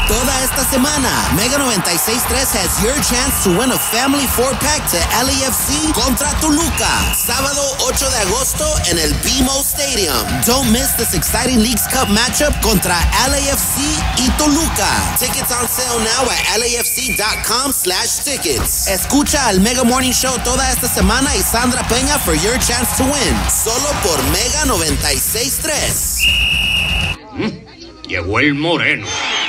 Toda esta semana, Mega 96.3 has your chance to win a family 4-pack to LAFC contra Toluca. Sábado 8 de agosto en el BMO Stadium. Don't miss this exciting Leagues Cup matchup contra LAFC y Toluca. Tickets on sale now at LAFC.com/tickets. Escucha al Mega Morning Show toda esta semana y Sandra Peña for your chance to win. Solo por Mega 96.3. Llegó el moreno.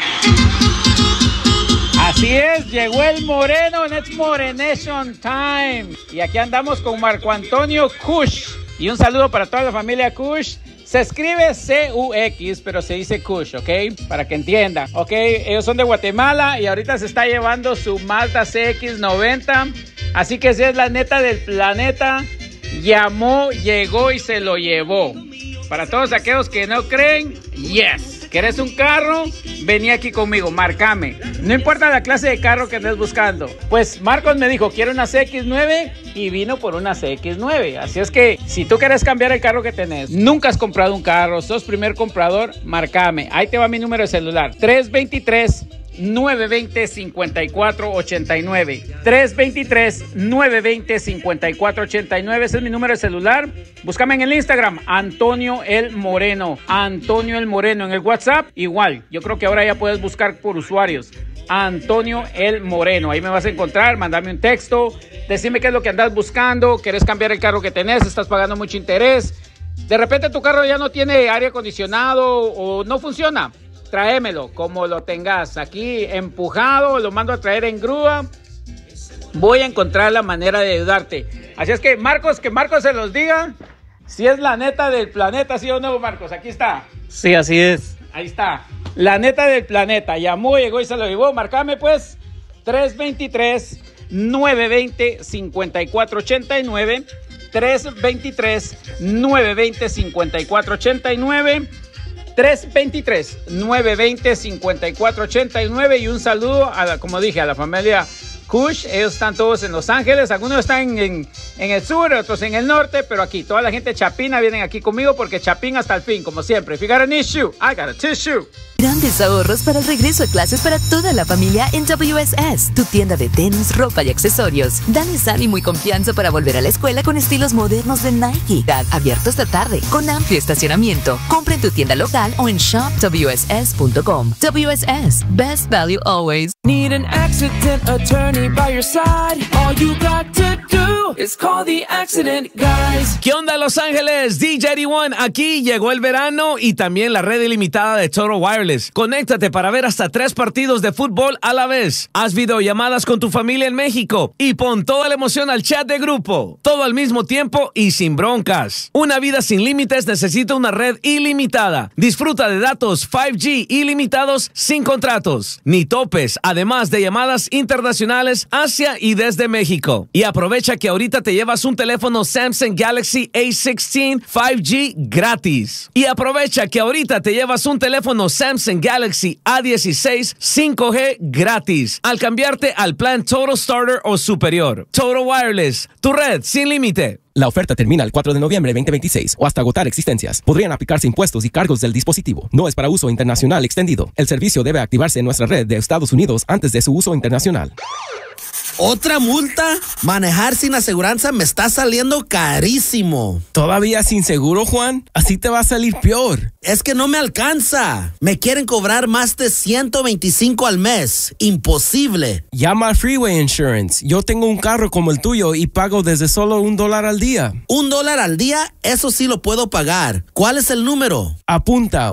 Así es, llegó el moreno, it's Morenation Time. Y aquí andamos con Marco Antonio Kush. Y un saludo para toda la familia Kush. Se escribe C-U-X, pero se dice Kush, ¿ok? Para que entiendan, ¿ok? Ellos son de Guatemala y ahorita se está llevando su Mazda CX-90. Así que si es la neta del planeta, llamó, llegó y se lo llevó. Para todos aquellos que no creen, yes. ¿Querés un carro? Vení aquí conmigo, márcame. No importa la clase de carro que estés buscando. Pues Marcos me dijo, quiero una CX-9 y vino por una CX-9. Así es que si tú quieres cambiar el carro que tenés, nunca has comprado un carro, sos primer comprador, márcame. Ahí te va mi número de celular. 323-920-5489. 323-920-5489. Ese es mi número de celular. Búscame en el Instagram, Antonio el Moreno. Antonio el Moreno. En el WhatsApp, igual. Yo creo que ahora ya puedes buscar por usuarios. Antonio el Moreno. Ahí me vas a encontrar. Mándame un texto. Decime qué es lo que andas buscando. ¿Querés cambiar el carro que tenés? ¿Estás pagando mucho interés? De repente tu carro ya no tiene aire acondicionado o no funciona. Tráemelo como lo tengas aquí empujado, lo mando a traer en grúa. Voy a encontrar la manera de ayudarte. Así es que Marcos se los diga si es la neta del planeta, ¿sí o no, Marcos? Aquí está. Sí, así es. Ahí está. La neta del planeta. Llamó, llegó y se lo llevó. Marcame pues 323-920-5489. 323-920-5489. 323-920-5489 y un saludo a como dije, a la familia Kush. Ellos están todos en Los Ángeles, algunos están en el sur, otros en el norte, pero aquí, toda la gente chapina vienen aquí conmigo porque chapín hasta el fin, como siempre. If you got an issue, I got a tissue. Grandes ahorros para el regreso a clases para toda la familia en WSS, tu tienda de tenis, ropa y accesorios. Dales ánimo y confianza para volver a la escuela con estilos modernos de Nike. Abierto esta tarde, con amplio estacionamiento. Compra en tu tienda local o en shopwss.com. WSS, best value always. Need an accident attorney by your side. All you got to do is call the accident guys. ¿Qué onda, Los Ángeles? DJ 81, aquí llegó el verano y también la red ilimitada de Total Wireless. Conéctate para ver hasta 3 partidos de fútbol a la vez. Haz videollamadas con tu familia en México y pon toda la emoción al chat de grupo. Todo al mismo tiempo y sin broncas. Una vida sin límites necesita una red ilimitada. Disfruta de datos 5G ilimitados sin contratos ni topes, además de llamadas internacionales hacia y desde México. Y aprovecha que ahorita te llevas un teléfono Samsung Galaxy A16 5G gratis. Y aprovecha que ahorita te llevas un teléfono Samsung Galaxy A16 5G gratis al cambiarte al plan Total Starter o superior. Total Wireless, tu red sin límite. La oferta termina el 4 de noviembre de 2026 o hasta agotar existencias. Podrían aplicarse impuestos y cargos del dispositivo. No es para uso internacional extendido. El servicio debe activarse en nuestra red de Estados Unidos antes de su uso internacional. ¿Otra multa? Manejar sin aseguranza me está saliendo carísimo. ¿Todavía sin seguro, Juan? Así te va a salir peor. Es que no me alcanza. Me quieren cobrar más de $125 al mes. Imposible. Llama a Freeway Insurance. Yo tengo un carro como el tuyo y pago desde solo $1 al día. $1 al día, eso sí lo puedo pagar. ¿Cuál es el número? Apunta,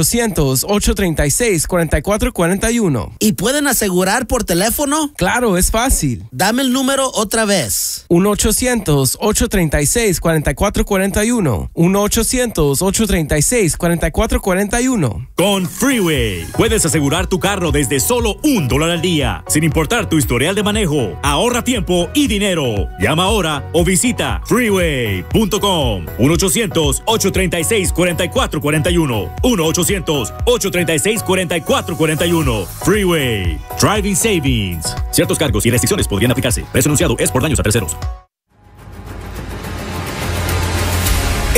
1-800-836-4441. ¿Y pueden asegurar por teléfono? Claro, es fácil. Dame el número otra vez. 1-800-836-4441. 1-800-836-4441. Con Freeway, puedes asegurar tu carro desde solo $1 al día, sin importar tu historial de manejo. Ahorra tiempo y dinero. Llama ahora o visita freeway.com. 1-800-836-4441. 1-800-836-4441. Freeway. Driving Savings. Ciertos cargos y restricciones podrían aplicarse. Precio anunciado es por daños a terceros.